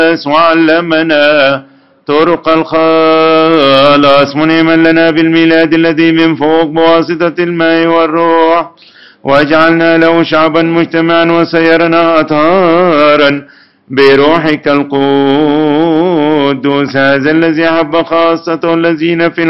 وعلمنا طرق الخلاص، منعما لنا بالميلاد الذي من فوق بواسطة الماء والروح، واجعلنا له شعبا مجتمعا وسيرنا أطهارا بروحك القدوس، هذا الذي أحب خاصته الذين في